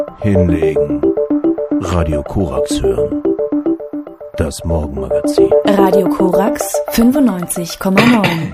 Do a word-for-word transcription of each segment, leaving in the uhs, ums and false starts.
Hinlegen. Radio Korax hören. Das Morgenmagazin. Radio Korax fünfundneunzig Komma neun.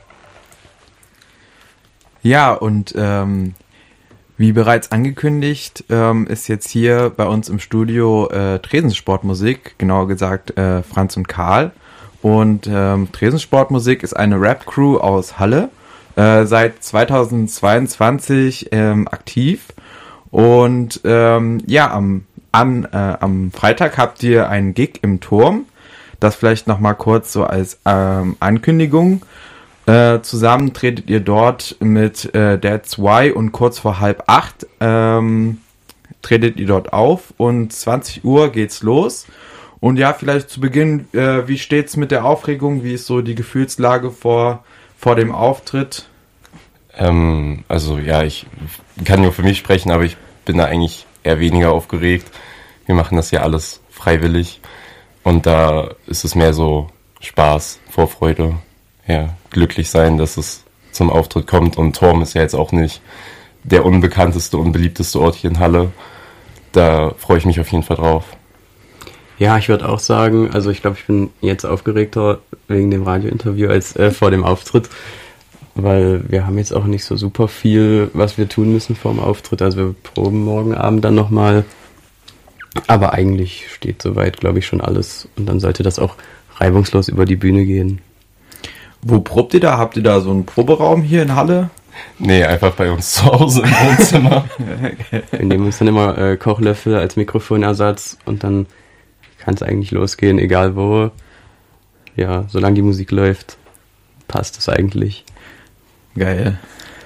Ja, und ähm, wie bereits angekündigt, ähm, ist jetzt hier bei uns im Studio äh, Tresensportmusik, genauer gesagt äh, Franz und Karl. Und ähm, Tresensportmusik ist eine Rap-Crew aus Halle, äh, seit zweitausendzweiundzwanzig ähm, aktiv. Und ähm, ja, am, an, äh, am Freitag habt ihr einen Gig im Turm. Das vielleicht nochmal kurz so als ähm, Ankündigung. Äh, zusammen tretet ihr dort mit äh, That's Why und kurz vor halb acht ähm, tretet ihr dort auf und zwanzig Uhr geht's los. Und ja, vielleicht zu Beginn, äh, wie steht's mit der Aufregung? Wie ist so die Gefühlslage vor, vor dem Auftritt? Ähm, also ja, ich kann nur für mich sprechen, aber ich bin da eigentlich eher weniger aufgeregt. Wir machen das ja alles freiwillig und da ist es mehr so Spaß, Vorfreude. Ja, glücklich sein, dass es zum Auftritt kommt. Und Turm ist ja jetzt auch nicht der unbekannteste und beliebteste Ort hier in Halle. Da freue ich mich auf jeden Fall drauf. Ja, ich würde auch sagen, also ich glaube, ich bin jetzt aufgeregter wegen dem Radiointerview als äh, vor dem Auftritt, weil wir haben jetzt auch nicht so super viel, was wir tun müssen vor dem Auftritt. Also wir proben morgen Abend dann nochmal. Aber eigentlich steht soweit, glaube ich, schon alles. Und dann sollte das auch reibungslos über die Bühne gehen. Wo probt ihr da? Habt ihr da so einen Proberaum hier in Halle? Nee, einfach bei uns zu Hause im Wohnzimmer. Wir nehmen uns dann immer äh, Kochlöffel als Mikrofonersatz und dann kann es eigentlich losgehen, egal wo. Ja, solange die Musik läuft, passt es eigentlich. Geil.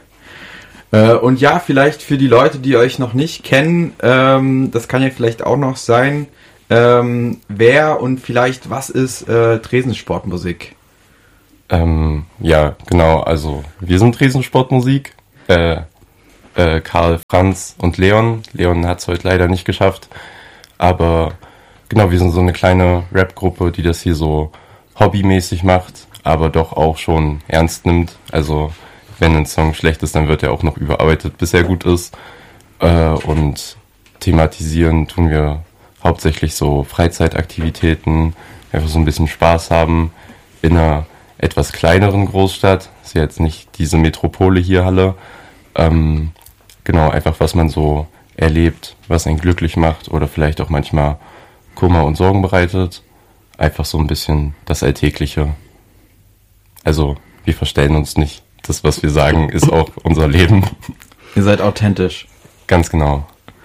Äh, und ja, vielleicht für die Leute, die euch noch nicht kennen, ähm, das kann ja vielleicht auch noch sein, ähm, wer und vielleicht was ist äh, Tresensportmusik? Ähm, ja, genau, also wir sind Tresensportmusik, äh, äh, Karl, Franz und Leon. Leon hat es heute leider nicht geschafft, aber genau, wir sind so eine kleine Rap-Gruppe, die das hier so hobbymäßig macht, aber doch auch schon ernst nimmt. Also wenn ein Song schlecht ist, dann wird er auch noch überarbeitet, bis er gut ist. Äh, und thematisieren tun wir hauptsächlich so Freizeitaktivitäten, einfach so ein bisschen Spaß haben in einer etwas kleineren Großstadt, ist ja jetzt nicht diese Metropole hier, Halle. Ähm, genau, einfach was man so erlebt, was einen glücklich macht oder vielleicht auch manchmal Kummer und Sorgen bereitet. Einfach so ein bisschen das Alltägliche. Also, wir verstellen uns nicht. Das, was wir sagen, ist auch unser Leben. Ihr seid authentisch. Ganz genau.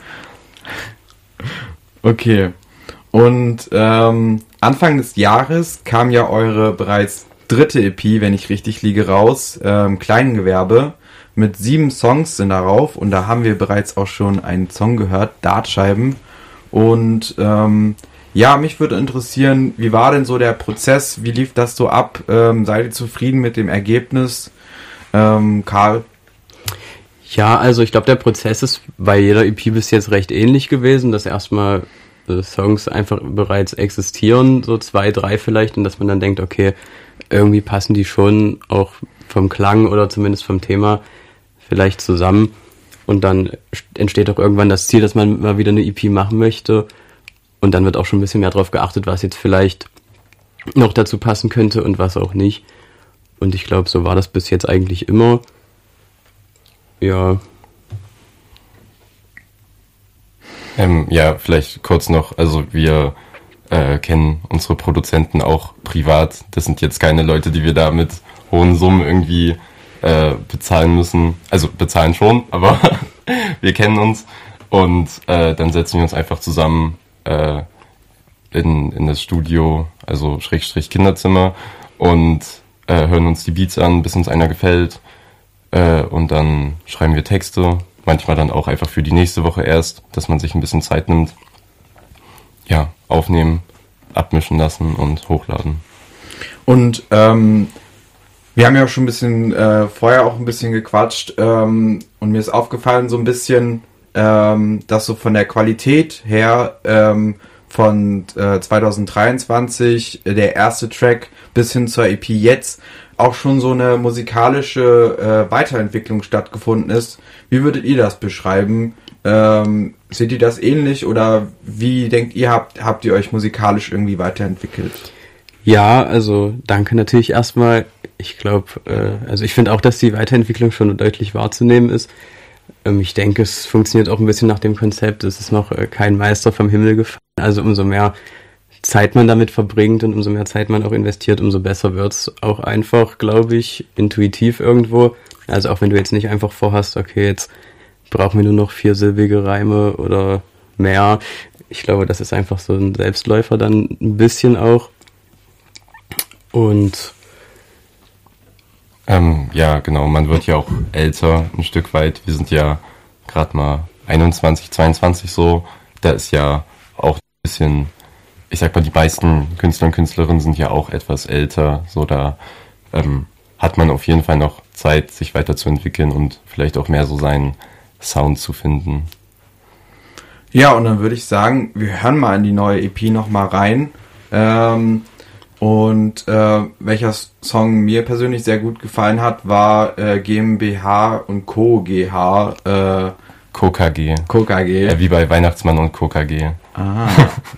Okay. Und ähm, Anfang des Jahres kam ja eure bereits dritte E P, wenn ich richtig liege, raus, ähm, Kleingewerbe, mit sieben Songs sind darauf und da haben wir bereits auch schon einen Song gehört, Dartscheiben. Und ähm, ja, mich würde interessieren, wie war denn so der Prozess, wie lief das so ab, ähm, seid ihr zufrieden mit dem Ergebnis? Ähm, Karl? Ja, also ich glaube, der Prozess ist bei jeder E P bis jetzt recht ähnlich gewesen, dass erstmal äh, Songs einfach bereits existieren, so zwei, drei vielleicht, und dass man dann denkt, okay, irgendwie passen die schon auch vom Klang oder zumindest vom Thema vielleicht zusammen. Und dann entsteht auch irgendwann das Ziel, dass man mal wieder eine E P machen möchte. Und dann wird auch schon ein bisschen mehr drauf geachtet, was jetzt vielleicht noch dazu passen könnte und was auch nicht. Und ich glaube, so war das bis jetzt eigentlich immer. Ja. Ähm, ja, vielleicht kurz noch, also wir äh, kennen unsere Produzenten auch privat. Das sind jetzt keine Leute, die wir da mit hohen Summen irgendwie äh, bezahlen müssen. Also bezahlen schon, aber wir kennen uns. Und äh, dann setzen wir uns einfach zusammen äh, in, in das Studio, also Schrägstrich Kinderzimmer, und äh, hören uns die Beats an, bis uns einer gefällt. Äh, und dann schreiben wir Texte, manchmal dann auch einfach für die nächste Woche erst, dass man sich ein bisschen Zeit nimmt. Ja, aufnehmen, abmischen lassen und hochladen. Und ähm, wir haben ja auch schon ein bisschen äh, vorher auch ein bisschen gequatscht ähm, und mir ist aufgefallen so ein bisschen, ähm, dass so von der Qualität her ähm, von äh, zwanzig dreiundzwanzig äh, der erste Track bis hin zur E P jetzt auch schon so eine musikalische äh, Weiterentwicklung stattgefunden ist. Wie würdet ihr das beschreiben? Ähm, seht ihr das ähnlich oder wie denkt ihr, habt, habt ihr euch musikalisch irgendwie weiterentwickelt? Ja, also danke natürlich erstmal. Ich glaube, äh, also ich finde auch, dass die Weiterentwicklung schon deutlich wahrzunehmen ist. Ähm, ich denke, es funktioniert auch ein bisschen nach dem Konzept, es ist noch äh, kein Meister vom Himmel gefallen. Also umso mehr Zeit man damit verbringt und umso mehr Zeit man auch investiert, umso besser wird's auch einfach, glaube ich, intuitiv irgendwo. Also auch wenn du jetzt nicht einfach vorhast, okay, jetzt brauchen wir nur noch viersilbige Reime oder mehr. Ich glaube, das ist einfach so ein Selbstläufer dann ein bisschen auch. Und Ähm, ja, genau, man wird ja auch älter ein Stück weit. Wir sind ja gerade mal einundzwanzig, zweiundzwanzig so. Da ist ja auch ein bisschen, ich sag mal, die meisten Künstler und Künstlerinnen sind ja auch etwas älter. So, da ähm, hat man auf jeden Fall noch Zeit, sich weiterzuentwickeln und vielleicht auch mehr so seinen Sound zu finden. Ja, und dann würde ich sagen, wir hören mal in die neue E P nochmal rein. Ähm, und äh, welcher Song mir persönlich sehr gut gefallen hat, war äh, GmbH und Co. GH. Äh, Co K G. Co K G. Äh, wie bei Weihnachtsmann und Co K G. Ah.